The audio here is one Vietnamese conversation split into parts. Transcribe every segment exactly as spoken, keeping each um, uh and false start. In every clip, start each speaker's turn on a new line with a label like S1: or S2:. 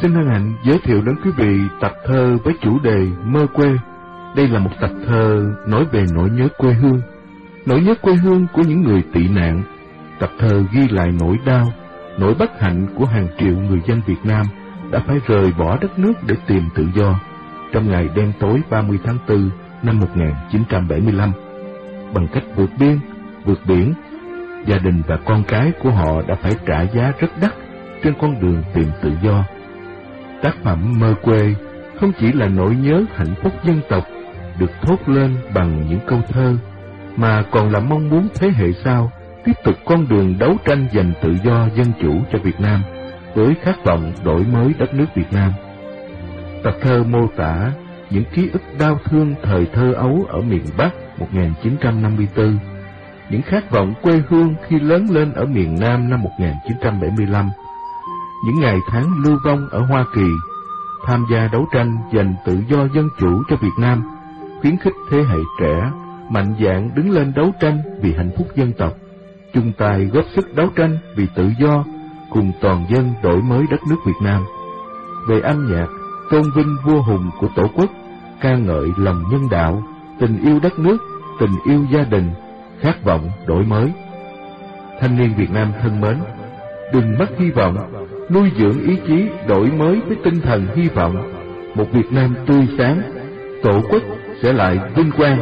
S1: Xin hân hạnh giới thiệu đến quý vị tập thơ với chủ đề Mơ quê. Đây là một tập thơ nói về nỗi nhớ quê hương, nỗi nhớ quê hương của những người tị nạn. Tập thơ ghi lại nỗi đau, nỗi bất hạnh của hàng triệu người dân Việt Nam đã phải rời bỏ đất nước để tìm tự do trong ngày đen tối ba mươi tháng tư năm một nghìn chín trăm bảy mươi lăm. Bằng cách vượt biên, vượt biển, gia đình và con cái của họ đã phải trả giá rất đắt trên con đường tìm tự do. Tác phẩm Mơ quê không chỉ là nỗi nhớ hạnh phúc dân tộc được thốt lên bằng những câu thơ, mà còn là mong muốn thế hệ sau tiếp tục con đường đấu tranh giành tự do dân chủ cho Việt Nam với khát vọng đổi mới đất nước Việt Nam. Tập thơ mô tả những ký ức đau thương thời thơ ấu ở miền Bắc một nghìn chín trăm năm mươi tư, những khát vọng quê hương khi lớn lên ở miền Nam năm một nghìn chín trăm bảy mươi lăm, những ngày tháng lưu vong ở Hoa Kỳ, tham gia đấu tranh giành tự do dân chủ cho Việt Nam, khuyến khích thế hệ trẻ mạnh dạn đứng lên đấu tranh vì hạnh phúc dân tộc, chung tay góp sức đấu tranh vì tự do cùng toàn dân đổi mới đất nước Việt Nam. Về âm nhạc, tôn vinh vua hùng của Tổ quốc, ca ngợi lòng nhân đạo, tình yêu đất nước, tình yêu gia đình, khát vọng đổi mới. Thanh niên Việt Nam thân mến, đừng mất hy vọng, nuôi dưỡng ý chí đổi mới với tinh thần hy vọng. Một Việt Nam tươi sáng, Tổ quốc sẽ lại vinh quang.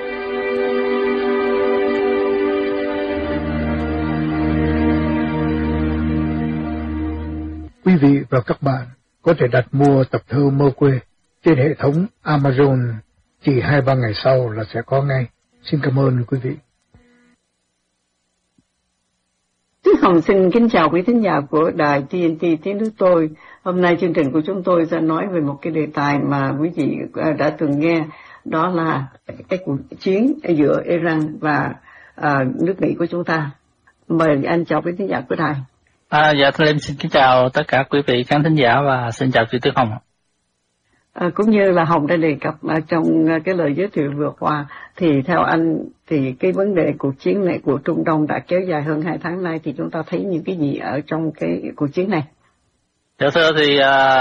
S2: Quý vị và các bạn có thể đặt mua tập thơ Mơ quê trên hệ thống Amazon, chỉ hai ba ngày sau là sẽ có ngay. Xin cảm ơn quý vị.
S3: Tuyết Hồng xin kính chào quý thính giả của đài tê en tê Tiếng Nước Tôi. Hôm nay chương trình của chúng tôi sẽ nói về một cái đề tài mà quý vị đã từng nghe, đó là cái cuộc chiến giữa Iran và à, nước Mỹ của chúng ta. Mời anh chào quý thính giả của đài.
S4: À, dạ, thưa em xin kính chào tất cả quý vị khán thính giả và xin chào chị Tuyết Hồng.
S3: À, cũng như là Hồng đã đề cập à, trong cái lời giới thiệu vừa qua, thì theo anh thì cái vấn đề cuộc chiến này của Trung Đông đã kéo dài hơn hai tháng nay, thì chúng ta thấy những cái gì ở trong cái cuộc chiến này?
S4: Dạ thưa thì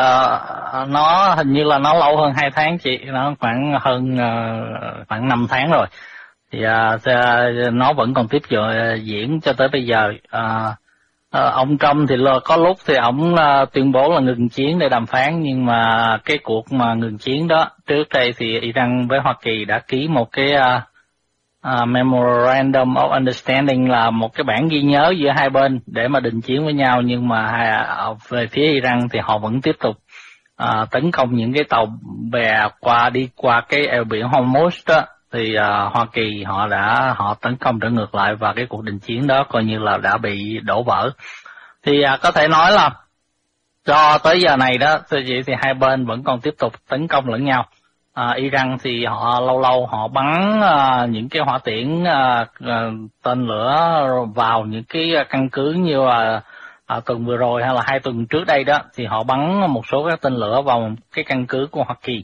S4: uh, nó hình như là nó lâu hơn hai tháng chị, nó khoảng hơn uh, khoảng năm tháng rồi. Thì uh, nó vẫn còn tiếp uh, diễn cho tới bây giờ. Uh, Uh, ông Trump thì có lúc thì ông uh, tuyên bố là ngừng chiến để đàm phán, nhưng mà cái cuộc mà ngừng chiến đó, trước đây thì Iran với Hoa Kỳ đã ký một cái uh, uh, Memorandum of Understanding, là một cái bản ghi nhớ giữa hai bên để mà đình chiến với nhau, nhưng mà uh, về phía Iran thì họ vẫn tiếp tục uh, tấn công những cái tàu bè qua đi qua cái eo biển Hormuz đó. Thì uh, Hoa Kỳ họ đã họ tấn công trở ngược lại, và cái cuộc đình chiến đó coi như là đã bị đổ vỡ. Thì uh, có thể nói là cho tới giờ này đó, thưa chị, thì hai bên vẫn còn tiếp tục tấn công lẫn nhau. Uh, Iran thì họ lâu lâu họ bắn uh, những cái hỏa tiễn uh, uh, tên lửa vào những cái căn cứ như là uh, tuần vừa rồi hay là hai tuần trước đây đó, thì họ bắn một số các tên lửa vào cái căn cứ của Hoa Kỳ.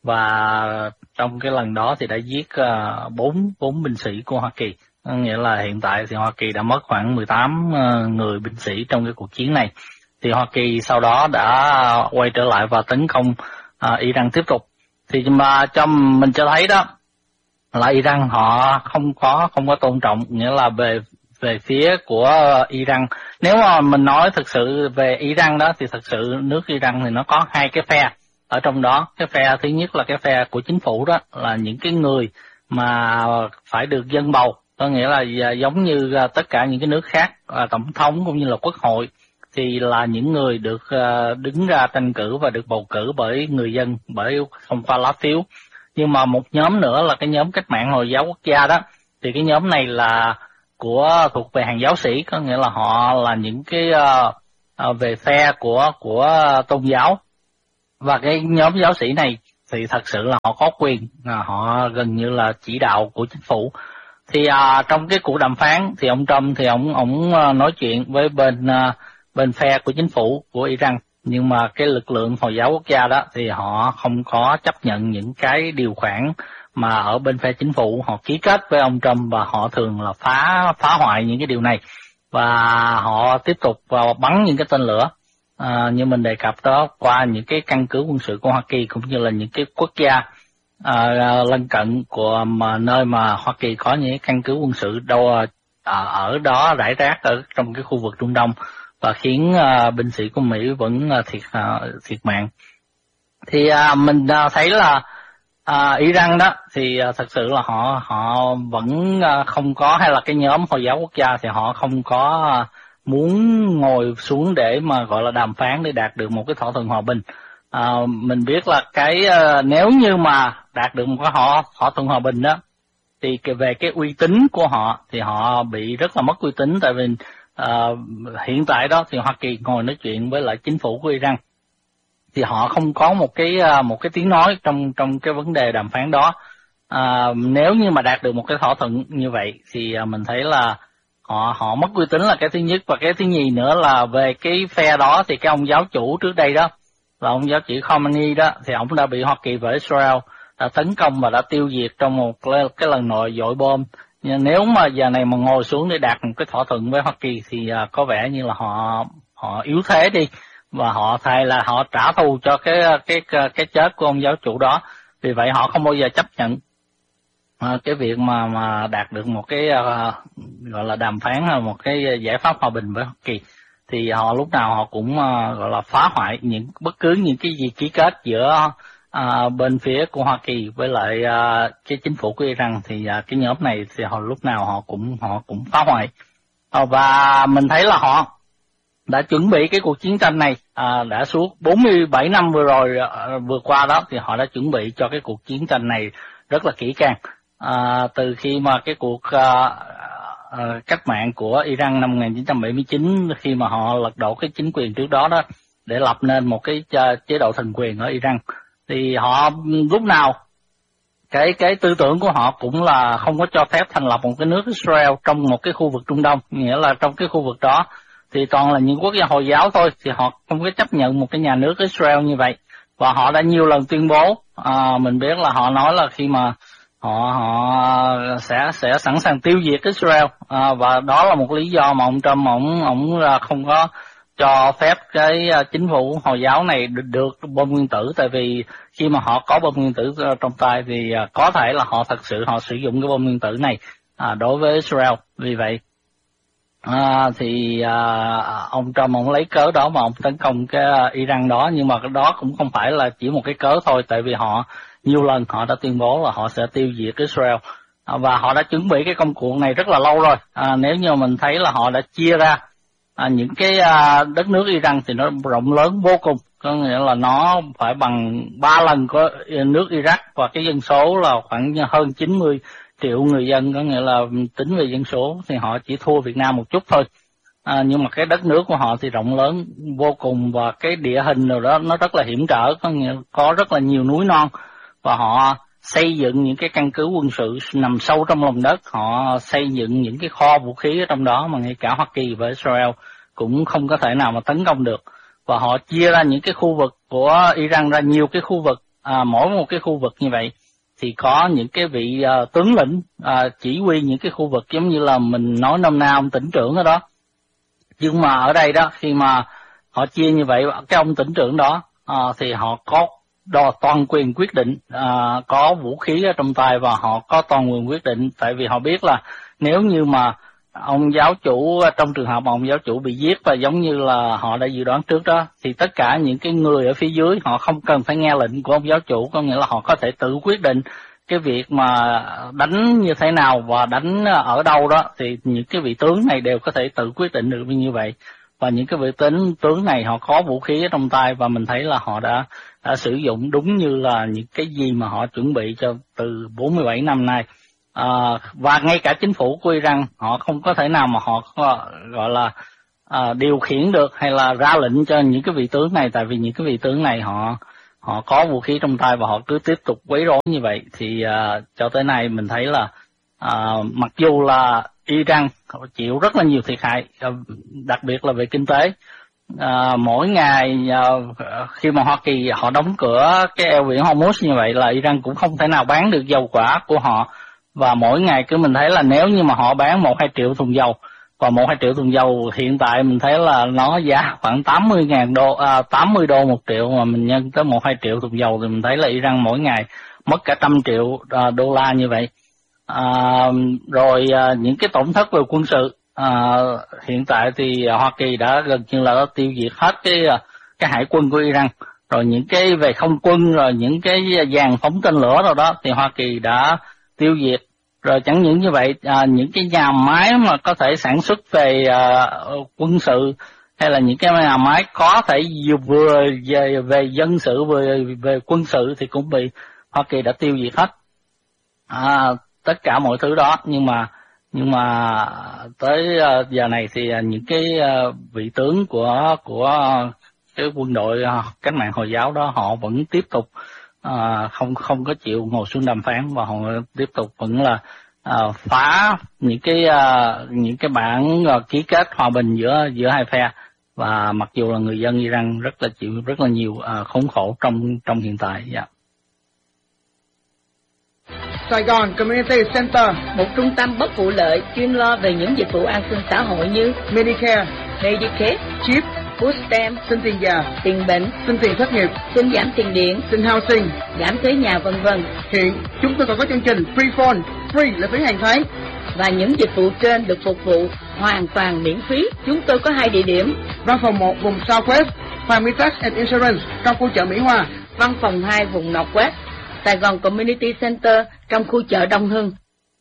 S4: Và trong cái lần đó thì đã giết bốn bốn binh sĩ của Hoa Kỳ, nghĩa là hiện tại thì Hoa Kỳ đã mất khoảng mười tám uh, người binh sĩ trong cái cuộc chiến này. Thì Hoa Kỳ sau đó đã quay trở lại và tấn công uh, Iran tiếp tục. Thì mà cho mình cho thấy đó là Iran họ không có không có tôn trọng, nghĩa là về về phía của Iran. Nếu mà mình nói thực sự về Iran đó, thì thực sự nước Iran thì nó có hai cái phe. Ở trong đó, cái phe thứ nhất là cái phe của chính phủ, đó là những cái người mà phải được dân bầu, có nghĩa là giống như tất cả những cái nước khác, tổng thống cũng như là quốc hội, thì là những người được đứng ra tranh cử và được bầu cử bởi người dân, bởi không qua lá phiếu. Nhưng mà một nhóm nữa là cái nhóm cách mạng Hồi giáo quốc gia đó, thì cái nhóm này là của thuộc về hàng giáo sĩ, có nghĩa là họ là những cái uh, về phe của của tôn giáo. Và cái nhóm giáo sĩ này thì thật sự là họ có quyền, họ gần như là chỉ đạo của chính phủ. Thì à, trong cái cuộc đàm phán thì ông Trump thì ông ông nói chuyện với bên à, bên phe của chính phủ của Iran, nhưng mà cái lực lượng Hồi giáo quốc gia đó thì họ không có chấp nhận những cái điều khoản mà ở bên phe chính phủ họ ký kết với ông Trump, và họ thường là phá phá hoại những cái điều này, và họ tiếp tục vào bắn những cái tên lửa à, như mình đề cập đó, qua những cái căn cứ quân sự của Hoa Kỳ cũng như là những cái quốc gia à, lân cận của mà nơi mà Hoa Kỳ có những căn cứ quân sự đâu ở, ở đó rải rác ở trong cái khu vực Trung Đông, và khiến à, binh sĩ của Mỹ vẫn à, thiệt à, thiệt mạng. Thì à, mình à, thấy là à, Iran đó thì à, thật sự là họ họ vẫn à, không có, hay là cái nhóm Hồi giáo quốc gia thì họ không có à, muốn ngồi xuống để mà gọi là đàm phán để đạt được một cái thỏa thuận hòa bình. À, mình biết là cái à, nếu như mà đạt được một cái họ thỏa thuận hòa bình đó thì về cái uy tín của họ thì họ bị rất là mất uy tín, tại vì à, hiện tại đó thì Hoa Kỳ ngồi nói chuyện với lại chính phủ của Iran thì họ không có một cái một cái tiếng nói trong trong cái vấn đề đàm phán đó. À, nếu như mà đạt được một cái thỏa thuận như vậy thì mình thấy là họ họ mất uy tín là cái thứ nhất, và cái thứ nhì nữa là về cái phe đó thì cái ông giáo chủ trước đây đó là ông giáo chủ Khomeini đó thì ông đã bị Hoa Kỳ và Israel đã tấn công và đã tiêu diệt trong một cái lần nội dội bom. Nhưng nếu mà giờ này mà ngồi xuống để đạt một cái thỏa thuận với Hoa Kỳ thì có vẻ như là họ họ yếu thế đi, và họ thề là họ trả thù cho cái cái cái chết của ông giáo chủ đó. Vì vậy họ không bao giờ chấp nhận à, cái việc mà mà đạt được một cái uh, gọi là đàm phán hay một cái giải pháp hòa bình với Hoa Kỳ. Thì họ lúc nào họ cũng uh, gọi là phá hoại những bất cứ những cái gì ký kết giữa uh, bên phía của Hoa Kỳ với lại uh, cái chính phủ của Iran, thì uh, cái nhóm này thì họ lúc nào họ cũng họ cũng phá hoại. Uh, và mình thấy là họ đã chuẩn bị cái cuộc chiến tranh này à, đã suốt bốn mươi bảy năm vừa rồi à, vừa qua đó thì họ đã chuẩn bị cho cái cuộc chiến tranh này rất là kỹ càng. À, từ khi mà cái cuộc à, à, cách mạng của Iran năm một nghìn chín trăm bảy mươi chín, khi mà họ lật đổ cái chính quyền trước đó đó để lập nên một cái chế độ thần quyền ở Iran, thì họ lúc nào cái cái tư tưởng của họ cũng là không có cho phép thành lập một cái nước Israel trong một cái khu vực Trung Đông, nghĩa là trong cái khu vực đó thì toàn là những quốc gia Hồi giáo thôi, thì họ không có chấp nhận một cái nhà nước Israel như vậy. Và họ đã nhiều lần tuyên bố, à, mình biết là họ nói là khi mà họ họ sẽ sẽ sẵn sàng tiêu diệt Israel, à, và đó là một lý do mà ông Trump ông ông không có cho phép cái chính phủ Hồi giáo này được, được bom nguyên tử, tại vì khi mà họ có bom nguyên tử trong tay thì có thể là họ thật sự họ sử dụng cái bom nguyên tử này à, đối với Israel. Vì vậy À, thì à, ông Trump ông lấy cớ đó mà ông tấn công cái Iran đó, nhưng mà cái đó cũng không phải là chỉ một cái cớ thôi, tại vì họ nhiều lần họ đã tuyên bố là họ sẽ tiêu diệt Israel, à, và họ đã chuẩn bị cái công cuộc này rất là lâu rồi. À, nếu như mình thấy là họ đã chia ra à, những cái à, đất nước Iran thì nó rộng lớn vô cùng, có nghĩa là nó phải bằng ba lần của nước Iraq, và cái dân số là khoảng hơn chín mươi triệu người dân, có nghĩa là tính về dân số thì họ chỉ thua Việt Nam một chút thôi. À, nhưng mà cái đất nước của họ thì rộng lớn vô cùng, và cái địa hình rồi đó nó rất là hiểm trở, có nghĩa có rất là nhiều núi non, và họ xây dựng những cái căn cứ quân sự nằm sâu trong lòng đất, họ xây dựng những cái kho vũ khí ở trong đó mà ngay cả Hoa Kỳ và Israel cũng không có thể nào mà tấn công được. Và họ chia ra những cái khu vực của Iran ra nhiều cái khu vực, à, mỗi một cái khu vực như vậy thì có những cái vị uh, tướng lĩnh uh, chỉ huy những cái khu vực, giống như là mình nói nôm na ông tỉnh trưởng ở đó. Nhưng mà ở đây đó, khi mà họ chia như vậy, cái ông tỉnh trưởng đó uh, thì họ có đo toàn quyền quyết định, uh, có vũ khí ở trong tay và họ có toàn quyền quyết định, tại vì họ biết là nếu như mà ông giáo chủ, trong trường hợp mà ông giáo chủ bị giết và giống như là họ đã dự đoán trước đó, thì tất cả những cái người ở phía dưới họ không cần phải nghe lệnh của ông giáo chủ, có nghĩa là họ có thể tự quyết định cái việc mà đánh như thế nào và đánh ở đâu đó, thì những cái vị tướng này đều có thể tự quyết định được như vậy. Và những cái vị tướng tướng này họ có vũ khí ở trong tay, và mình thấy là họ đã, đã sử dụng đúng như là những cái gì mà họ chuẩn bị cho từ bốn mươi bảy năm nay. À, và ngay cả chính phủ của Iran họ không có thể nào mà họ có, gọi là à, điều khiển được hay là ra lệnh cho những cái vị tướng này, tại vì những cái vị tướng này họ họ có vũ khí trong tay và họ cứ tiếp tục quấy rối như vậy. Thì à, cho tới nay mình thấy là à, mặc dù là Iran chịu rất là nhiều thiệt hại, đặc biệt là về kinh tế. À, mỗi ngày à, khi mà Hoa Kỳ họ đóng cửa cái eo biển Hormuz như vậy là Iran cũng không thể nào bán được dầu quả của họ, và mỗi ngày cứ mình thấy là nếu như mà họ bán một hai triệu thùng dầu và một hai triệu thùng dầu hiện tại mình thấy là nó giá khoảng tám mươi ngàn đô, à, tám mươi đô một triệu, mà mình nhân tới một hai triệu thùng dầu thì mình thấy là Iran mỗi ngày mất cả trăm triệu à, đô la như vậy. À, rồi à, những cái tổn thất về quân sự, à, hiện tại thì Hoa Kỳ đã gần như là đã tiêu diệt hết cái cái hải quân của Iran. Rồi những cái về không quân, rồi những cái dàn phóng tên lửa rồi đó thì Hoa Kỳ đã tiêu diệt. Rồi chẳng những như vậy, à, những cái nhà máy mà có thể sản xuất về à, quân sự, hay là những cái nhà máy có thể vừa về, về dân sự vừa về quân sự thì cũng bị Hoa Kỳ đã tiêu diệt hết. À, tất cả mọi thứ đó, nhưng mà nhưng mà tới uh, giờ này thì uh, những cái uh, vị tướng của của cái quân đội uh, cách mạng Hồi giáo đó họ vẫn tiếp tục uh, không không có chịu ngồi xuống đàm phán, và họ tiếp tục vẫn là uh, phá những cái uh, những cái bản uh, ký kết hòa bình giữa giữa hai phe, và mặc dù là người dân Iran rất là chịu rất là nhiều uh, khốn khổ trong trong hiện tại. Yeah.
S5: Sài Gòn Community Center,
S6: một trung tâm bất vụ lợi chuyên lo về những dịch vụ an sinh xã hội như
S5: Medicare,
S6: Medicaid,
S5: Chip,
S6: Food Stamp,
S5: xin tiền già,
S6: tiền bệnh,
S5: xin tiền thất nghiệp,
S6: xin giảm tiền điện,
S5: xin housing,
S6: giảm thuế nhà vân vân.
S5: Hiện chúng tôi còn có chương trình Free Phone, free là phí hàng tháng.
S6: Và những dịch vụ trên được phục vụ hoàn toàn miễn phí. Chúng tôi có hai địa điểm:
S5: văn phòng một vùng Southwest, Farm Tax and Insurance trong khu chợ Mỹ Hòa;
S6: văn phòng hai vùng Northwest, Sài Gòn Community Center trong khu chợ Đông Hưng.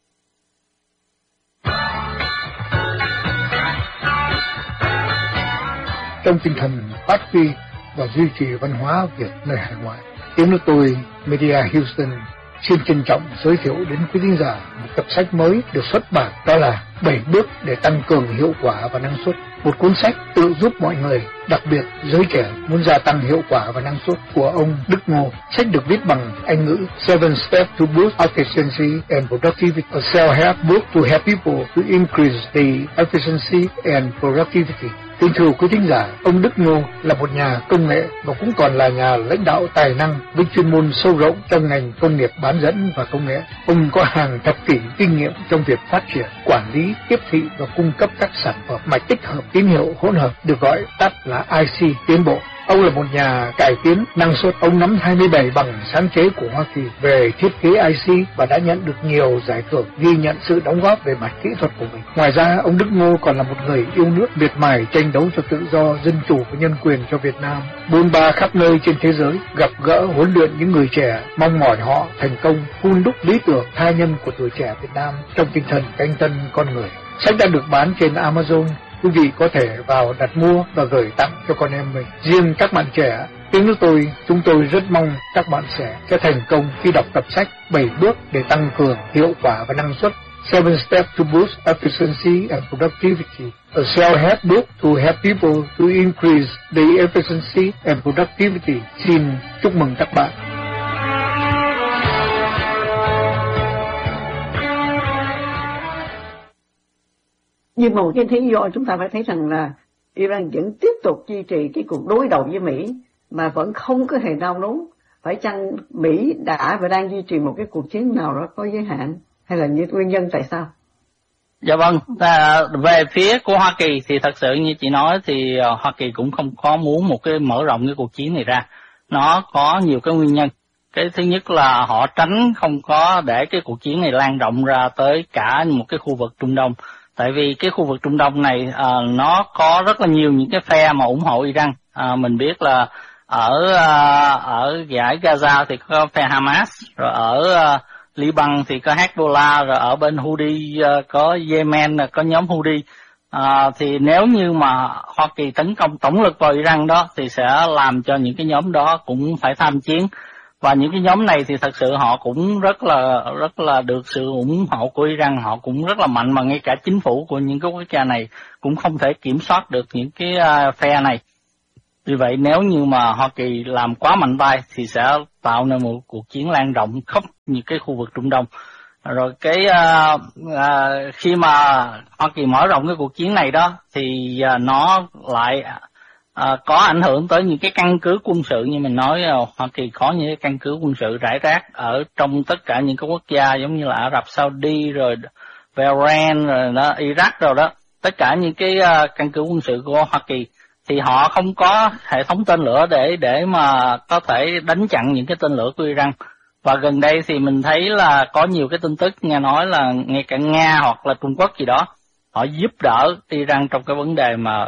S2: Trong tinh thần phát huy và duy trì văn hóa Việt nơi hải ngoại, tiếng nước tôi Media Houston xin trân trọng giới thiệu đến quý thính giả một tập sách mới được xuất bản, đó là bảy bước để tăng cường hiệu quả và năng suất. Một cuốn sách tự giúp mọi người, đặc biệt giới trẻ muốn gia tăng hiệu quả và năng suất, của ông Đức Ngô. Sách được viết bằng Anh ngữ. Seven Steps to Boost Efficiency and Productivity, a self-help book to help people to increase the efficiency and productivity. Kính thưa quý thính giả, ông Đức Ngô là một nhà công nghệ và cũng còn là nhà lãnh đạo tài năng với chuyên môn sâu rộng trong ngành công nghiệp bán dẫn và công nghệ. Ông có hàng thập kỷ kinh nghiệm trong việc phát triển, quản lý, tiếp thị và cung cấp các sản phẩm mạch tích hợp tín hiệu hỗn hợp, được gọi tắt là I C tiến bộ. Ông là một nhà cải tiến năng suất. Ông nắm hai mươi bảy bằng sáng chế của Hoa Kỳ về thiết kế I C và đã nhận được nhiều giải thưởng ghi nhận sự đóng góp về mặt kỹ thuật của mình. Ngoài ra, ông Đức Ngô còn là một người yêu nước, miệt mài tranh đấu cho tự do, dân chủ và nhân quyền cho Việt Nam. Bôn ba khắp nơi trên thế giới, gặp gỡ huấn luyện những người trẻ, mong mỏi họ thành công, hun đúc lý tưởng tha nhân của tuổi trẻ Việt Nam trong tinh thần canh tân con người. Sách đã được bán trên Amazon. Quý vị có thể vào đặt mua và gửi tặng cho con em mình. Riêng các bạn trẻ, tiếng nước tôi, chúng tôi rất mong các bạn sẽ sẽ thành công khi đọc tập sách bảy bước để tăng cường hiệu quả và năng suất. Seven Steps to Boost Efficiency and Productivity, a self-help book to help people to increase the efficiency and productivity. Xin chúc mừng các bạn.
S3: Nhưng mà một cái lý do chúng ta phải thấy rằng là Iran vẫn tiếp tục duy trì cái cuộc đối đầu với Mỹ mà vẫn không có hề nao núng. Phải chăng Mỹ đã và đang duy trì một cái cuộc chiến nào đó có giới hạn, hay là những nguyên nhân tại sao?
S4: Dạ vâng, à, về phía của Hoa Kỳ thì thật sự như chị nói thì uh, Hoa Kỳ cũng không có muốn một cái mở rộng cái cuộc chiến này ra. Nó có nhiều cái nguyên nhân. Cái thứ nhất là họ tránh không có để cái cuộc chiến này lan rộng ra tới cả một cái khu vực Trung Đông. Tại vì cái khu vực Trung Đông này à, nó có rất là nhiều những cái phe mà ủng hộ Iran. À, mình biết là ở à, ở giải Gaza thì có phe Hamas, rồi ở à, Liban thì có Hezbollah, rồi ở bên Houthi à, có Yemen có nhóm Houthi. À, thì nếu như mà Hoa Kỳ tấn công tổng lực vào Iran đó thì sẽ làm cho những cái nhóm đó cũng phải tham chiến. Và những cái nhóm này thì thật sự họ cũng rất là rất là được sự ủng hộ của Iran, họ cũng rất là mạnh, mà ngay cả chính phủ của những cái quốc gia này cũng không thể kiểm soát được những cái uh, phe này. Vì vậy nếu như mà Hoa Kỳ làm quá mạnh tay thì sẽ tạo nên một cuộc chiến lan rộng khắp những cái khu vực Trung Đông. Rồi cái uh, uh, khi mà Hoa Kỳ mở rộng cái cuộc chiến này đó thì uh, nó lại À, có ảnh hưởng tới những cái căn cứ quân sự. Như mình nói, Hoa Kỳ có những cái căn cứ quân sự rải rác ở trong tất cả những cái quốc gia giống như là Ả Rập Saudi, rồi Bahrain, rồi đó, Iraq rồi đó. tất cả những cái uh, căn cứ quân sự của Hoa Kỳ thì họ không có hệ thống tên lửa để để mà có thể đánh chặn những cái tên lửa của Iran. Và gần đây thì mình thấy là có nhiều cái tin tức nghe nói là ngay cả Nga hoặc là Trung Quốc gì đó họ giúp đỡ Iran trong cái vấn đề mà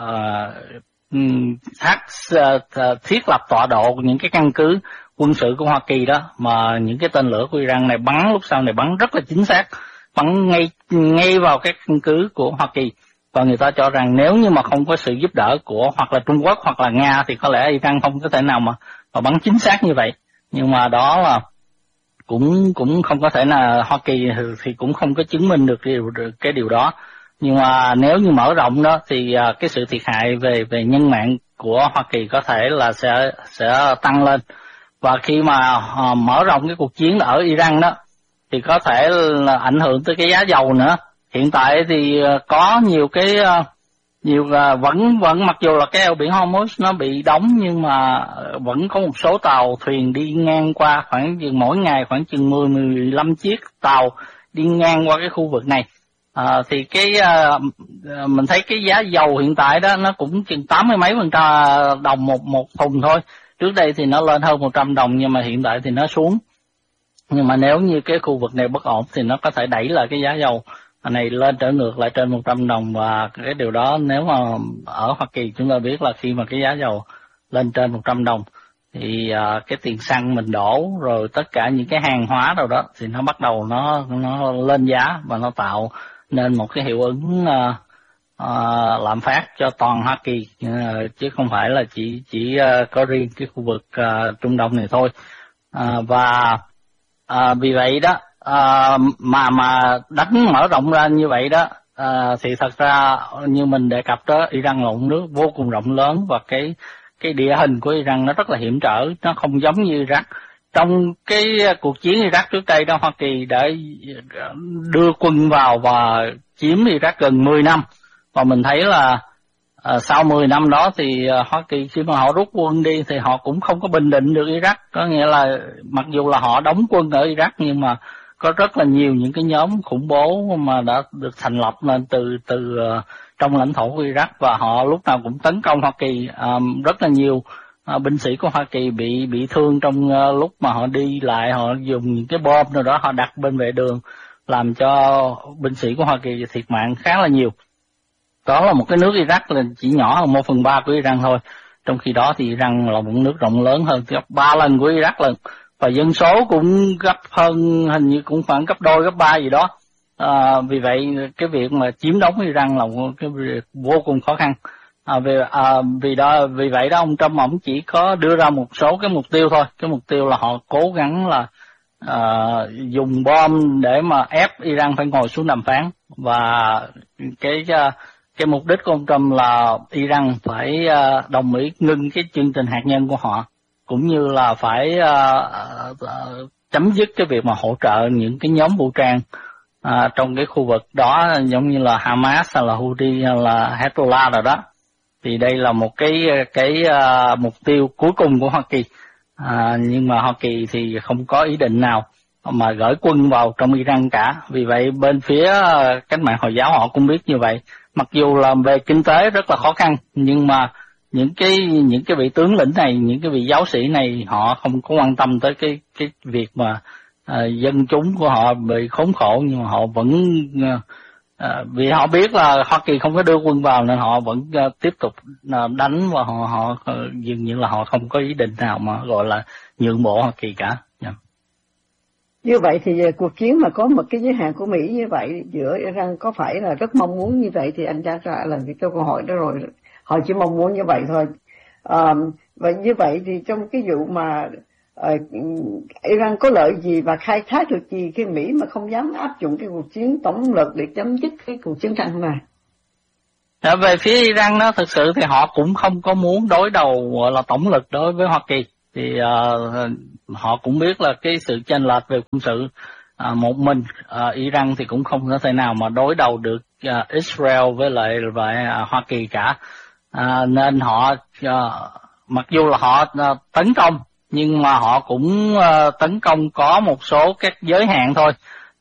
S4: uh, thác uh, thiết lập tọa độ những cái căn cứ quân sự của Hoa Kỳ đó, mà những cái tên lửa của Iran này bắn lúc sau này bắn rất là chính xác, bắn ngay ngay vào cái căn cứ của Hoa Kỳ. Và người ta cho rằng nếu như mà không có sự giúp đỡ của hoặc là Trung Quốc hoặc là Nga thì có lẽ Iran không có thể nào mà, mà bắn chính xác như vậy. Nhưng mà đó là cũng cũng không có thể là Hoa Kỳ thì cũng không có chứng minh được điều, cái điều đó. Nhưng mà nếu như mở rộng đó thì cái sự thiệt hại về về nhân mạng của Hoa Kỳ có thể là sẽ sẽ tăng lên. Và khi mà mở rộng cái cuộc chiến ở Iran đó thì có thể là ảnh hưởng tới cái giá dầu nữa. Hiện tại thì có nhiều cái nhiều vẫn vẫn mặc dù là cái eo biển Hormuz nó bị đóng nhưng mà vẫn có một số tàu thuyền đi ngang qua, khoảng chừng mỗi ngày khoảng chừng mười mười lăm chiếc tàu đi ngang qua cái khu vực này. À, thì cái mình thấy cái giá dầu hiện tại đó nó cũng chừng tám mươi mấy phần trăm đồng một một thùng thôi. Trước đây thì nó lên hơn một trăm đồng nhưng mà hiện tại thì nó xuống. Nhưng mà nếu như cái khu vực này bất ổn thì nó có thể đẩy lại cái giá dầu này lên trở ngược lại trên một trăm đồng. Và cái điều đó nếu mà ở Hoa Kỳ chúng ta biết là khi mà cái giá dầu lên trên một trăm đồng thì uh, cái tiền xăng mình đổ rồi tất cả những cái hàng hóa đâu đó thì nó bắt đầu nó nó lên giá và nó tạo nên một cái hiệu ứng uh, uh, lạm phát cho toàn Hoa Kỳ, uh, chứ không phải là chỉ chỉ uh, có riêng cái khu vực uh, Trung Đông này thôi. Uh, và uh, vì vậy đó uh, mà mà đánh mở rộng ra như vậy đó uh, thì thật ra như mình đề cập đó, Iran là một nước vô cùng rộng lớn và cái cái địa hình của Iran nó rất là hiểm trở, nó không giống như Iraq. Trong cái cuộc chiến Iraq trước đây đó, Hoa Kỳ đã đưa quân vào và chiếm Iraq gần mười năm. Và mình thấy là à, sau mười năm đó thì à, Hoa Kỳ khi mà họ rút quân đi thì họ cũng không có bình định được Iraq. Có nghĩa là mặc dù là họ đóng quân ở Iraq nhưng mà có rất là nhiều những cái nhóm khủng bố mà đã được thành lập lên từ từ uh, trong lãnh thổ của Iraq, và họ lúc nào cũng tấn công Hoa Kỳ. Um, rất là nhiều uh, binh sĩ của Hoa Kỳ bị bị thương trong uh, lúc mà họ đi lại, họ dùng những cái bom nào đó họ đặt bên vệ đường làm cho binh sĩ của Hoa Kỳ thiệt mạng khá là nhiều. Đó là một cái nước Iraq là chỉ nhỏ hơn một phần ba của Iran thôi, trong khi đó thì Iran là một nước rộng lớn hơn gấp ba lần của Iraq lần, và dân số cũng gấp hơn, hình như cũng khoảng gấp đôi gấp ba gì đó. À, vì vậy cái việc mà chiếm đóng Iran là một cái việc vô cùng khó khăn. À, vì, à, vì đó vì vậy đó ông Trump ông chỉ có đưa ra một số cái mục tiêu thôi. Cái mục tiêu là họ cố gắng là à, dùng bom để mà ép Iran phải ngồi xuống đàm phán, và cái cái mục đích của ông Trump là Iran phải đồng ý ngưng cái chương trình hạt nhân của họ, cũng như là phải uh, uh, chấm dứt cái việc mà hỗ trợ những cái nhóm vũ trang uh, trong cái khu vực đó, giống như là Hamas hay là Houthi hay là Hezbollah rồi đó. Thì đây là một cái cái uh, mục tiêu cuối cùng của Hoa Kỳ. Uh, nhưng mà Hoa Kỳ thì không có ý định nào mà gửi quân vào trong Iran cả. Vì vậy bên phía uh, cách mạng Hồi giáo họ cũng biết như vậy. Mặc dù là về kinh tế rất là khó khăn, nhưng mà những cái những cái vị tướng lĩnh này, những cái vị giáo sĩ này họ không có quan tâm tới cái cái việc mà uh, dân chúng của họ bị khốn khổ, nhưng mà họ vẫn uh, uh, vì họ biết là Hoa Kỳ không có đưa quân vào nên họ vẫn uh, tiếp tục uh, đánh, và họ họ uh, dường như là họ không có ý định nào mà gọi là nhượng bộ Hoa Kỳ cả. Yeah.
S3: Như vậy thì cuộc chiến mà có một cái giới hạn của Mỹ như vậy giữa Iran có phải là rất mong muốn như vậy, thì anh trả lời cái câu hỏi đó rồi, họ chỉ mong muốn như vậy thôi. À, và như vậy thì trong cái vụ mà uh, Iran có lợi gì và khai thác được gì khi Mỹ mà không dám áp dụng cái cuộc chiến tổng lực để chấm dứt cái cuộc chiến tranh này?
S4: À, về phía Iran đó, thực sự thì họ cũng không có muốn đối đầu gọi là tổng lực đối với Hoa Kỳ. Thì uh, họ cũng biết là cái sự chênh lệch về quân sự, uh, một mình uh, Iran thì cũng không có thể nào mà đối đầu được uh, Israel với lại với uh, Hoa Kỳ cả. Uh, nên họ uh, mặc dù là họ uh, tấn công nhưng mà họ cũng uh, tấn công có một số các giới hạn thôi.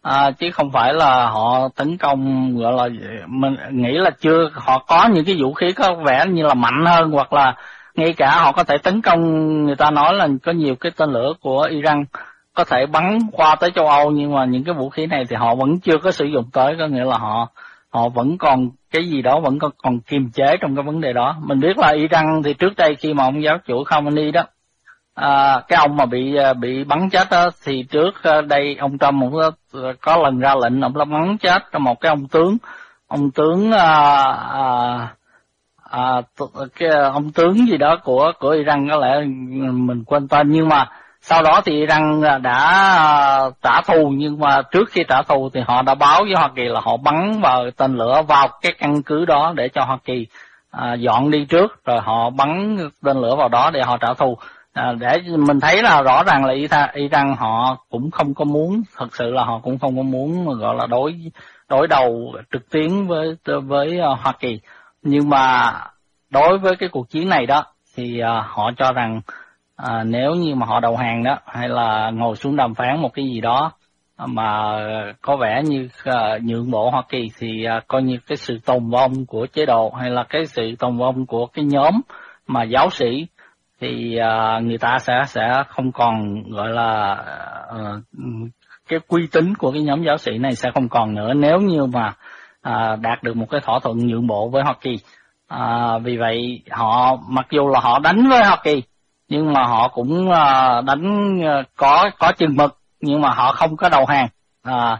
S4: à, chứ không phải là họ tấn công, gọi là mình nghĩ là chưa họ có những cái vũ khí có vẻ như là mạnh hơn, hoặc là ngay cả họ có thể tấn công, người ta nói là có nhiều cái tên lửa của Iran có thể bắn qua tới châu Âu, nhưng mà những cái vũ khí này thì họ vẫn chưa có sử dụng tới, có nghĩa là họ họ vẫn còn cái gì đó, vẫn còn, còn kiềm chế trong cái vấn đề đó. Mình biết là Iran thì trước đây khi mà ông giáo chủ Khamenei đó, à, cái ông mà bị bị bắn chết đó, thì trước đây ông Trump cũng có, có lần ra lệnh ông đã bắn chết một cái ông tướng, ông tướng à, à, à, cái ông tướng gì đó của của Iran, có lẽ mình quên tên, nhưng mà sau đó thì Iran đã trả thù, nhưng mà trước khi trả thù thì họ đã báo với Hoa Kỳ là họ bắn vào tên lửa vào cái căn cứ đó để cho Hoa Kỳ à, dọn đi trước, rồi họ bắn tên lửa vào đó để họ trả thù. À, để mình thấy là rõ ràng là Iran họ cũng không có muốn, thật sự là họ cũng không có muốn gọi là đối đối đầu trực tiếp với với Hoa Kỳ, nhưng mà đối với cái cuộc chiến này đó thì à, họ cho rằng à, nếu như mà họ đầu hàng đó, hay là ngồi xuống đàm phán một cái gì đó mà có vẻ như uh, nhượng bộ Hoa Kỳ, thì uh, coi như cái sự tồn vong của chế độ, hay là cái sự tồn vong của cái nhóm mà giáo sĩ, thì uh, người ta sẽ sẽ không còn gọi là uh, cái uy tín của cái nhóm giáo sĩ này sẽ không còn nữa, nếu như mà uh, đạt được một cái thỏa thuận nhượng bộ với Hoa Kỳ. Uh, vì vậy họ mặc dù là họ đánh với Hoa Kỳ, nhưng mà họ cũng uh, đánh uh, có có chừng mực, nhưng mà họ không có đầu hàng. À,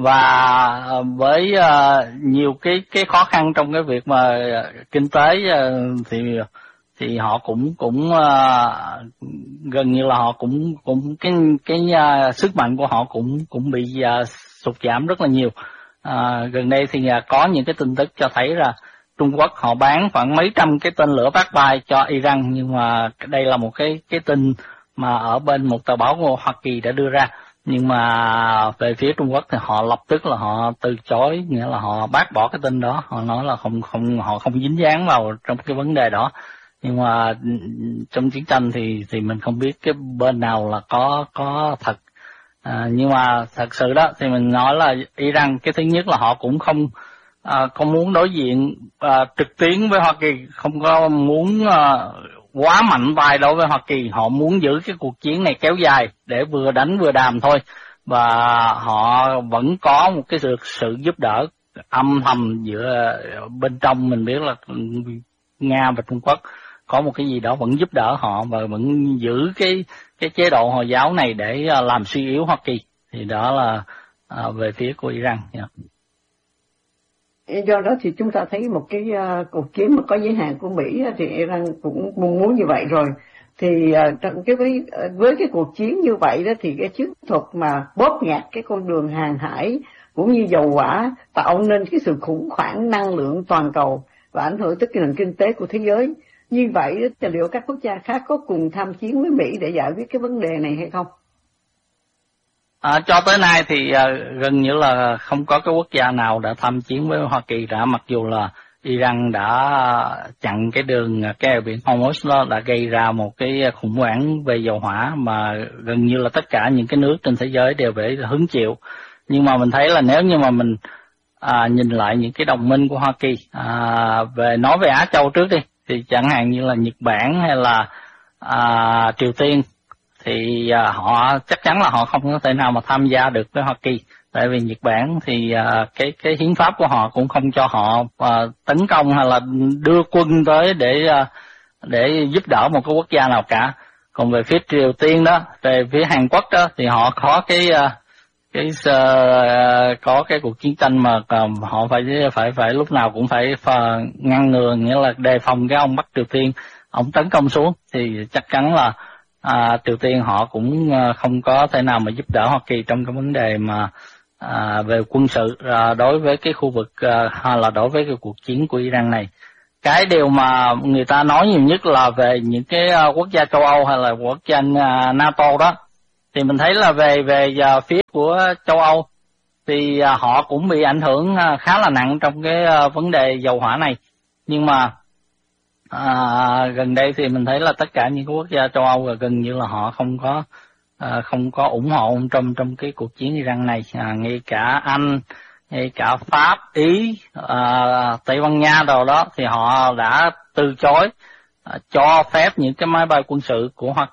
S4: và với uh, nhiều cái cái khó khăn trong cái việc mà uh, kinh tế uh, thì thì họ cũng cũng uh, gần như là họ cũng cũng cái cái uh, sức mạnh của họ cũng cũng bị uh, sụt giảm rất là nhiều. À, gần đây thì uh, có những cái tin tức cho thấy là Trung Quốc họ bán khoảng mấy trăm cái tên lửa Vác Bay cho Iran, nhưng mà đây là một cái cái tin mà ở bên một tờ báo của Hoa Kỳ đã đưa ra, nhưng mà về phía Trung Quốc thì họ lập tức là họ từ chối, nghĩa là họ bác bỏ cái tin đó, họ nói là không không họ không dính dáng vào trong cái vấn đề đó. Nhưng mà trong chiến tranh thì thì mình không biết cái bên nào là có có thật. À, nhưng mà thật sự đó thì mình nói là Iran, cái thứ nhất là họ cũng không à, không muốn đối diện à, trực tuyến với Hoa Kỳ, không có muốn à, quá mạnh tay đối với Hoa Kỳ, họ muốn giữ cái cuộc chiến này kéo dài để vừa đánh vừa đàm thôi, và họ vẫn có một cái sự sự giúp đỡ âm thầm giữa bên trong. Mình biết là Nga và Trung Quốc có một cái gì đó vẫn giúp đỡ họ và vẫn giữ cái cái chế độ Hồi giáo này để làm suy yếu Hoa Kỳ, thì đó là à, về phía của Iran. Yeah.
S3: Do đó thì chúng ta thấy một cái uh, cuộc chiến mà có giới hạn của Mỹ thì Iran cũng mong muốn như vậy rồi. Thì uh, trong cái với với cái cuộc chiến như vậy đó thì cái chiến thuật mà bóp nghẹt cái con đường hàng hải cũng như dầu hỏa tạo nên cái sự khủng hoảng năng lượng toàn cầu và ảnh hưởng tới cái nền kinh tế của thế giới. Như vậy thì liệu các quốc gia khác có cùng tham chiến với Mỹ để giải quyết cái vấn đề này hay không?
S4: À, cho tới nay thì à, gần như là không có cái quốc gia nào đã tham chiến với Hoa Kỳ cả, mặc dù là Iran đã chặn cái đường cái eo biển Hormuz, đó đã gây ra một cái khủng hoảng về dầu hỏa mà gần như là tất cả những cái nước trên thế giới đều phải hứng chịu. Nhưng mà mình thấy là nếu như mà mình à, nhìn lại những cái đồng minh của Hoa Kỳ, à, về nói về Á Châu trước đi, thì chẳng hạn như là Nhật Bản hay là à, Triều Tiên, thì à, họ chắc chắn là họ không có thể nào mà tham gia được với Hoa Kỳ, tại vì Nhật Bản thì à, cái cái hiến pháp của họ cũng không cho họ à, tấn công hay là đưa quân tới để à, để giúp đỡ một cái quốc gia nào cả. Còn về phía Triều Tiên đó, về phía Hàn Quốc đó, thì họ có cái à, cái uh, có cái cuộc chiến tranh mà uh, họ phải phải phải lúc nào cũng phải uh, ngăn ngừa, nghĩa là đề phòng cái ông Bắc Triều Tiên ông tấn công xuống, thì chắc chắn là uh, Triều Tiên họ cũng uh, không có thể nào mà giúp đỡ Hoa Kỳ trong cái vấn đề mà uh, về quân sự uh, đối với cái khu vực uh, hay là đối với cái cuộc chiến của Iran này. Cái điều mà người ta nói nhiều nhất là về những cái uh, quốc gia châu Âu hay là quốc gia uh, NATO đó, thì mình thấy là về về uh, phía của châu Âu thì uh, họ cũng bị ảnh hưởng uh, khá là nặng trong cái uh, vấn đề dầu hỏa này. Nhưng mà uh, gần đây thì mình thấy là tất cả những quốc gia châu Âu gần như là họ không có à, không có ủng hộ trong trong cái cuộc chiến Iran này. À, ngay cả Anh, ngay cả Pháp, Ý, à, Tây Ban Nha đồ đó thì họ đã từ chối à, cho phép những cái máy bay quân sự của Hoa